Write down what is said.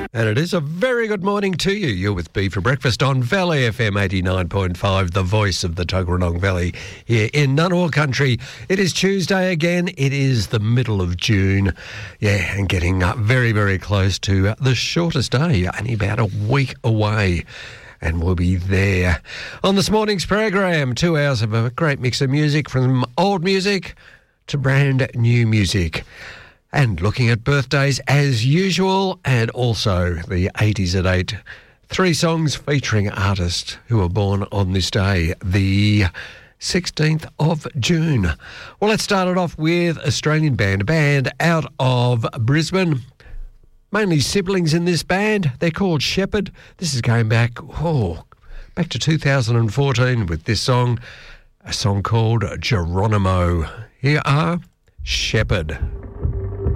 And it is a very good morning to you. You're with B for Breakfast on Valley FM 89.5, the voice of the Tuggeranong Valley here in Ngunnawal Country. It is Tuesday again. It is the middle of June. Yeah, and getting very, very close to the shortest day, only about a week away. And we'll be there. On this morning's program, 2 hours of a great mix of music, from old music to brand new music. And looking at birthdays as usual, and also the 80s at 8. 3 songs featuring artists who were born on this day, the 16th of June. Well, let's start it off with Australian band, a band out of Brisbane. Mainly siblings in this band. They're called Shepherd. This is going back to 2014 with this song, a song called Geronimo. Here are Shepherd.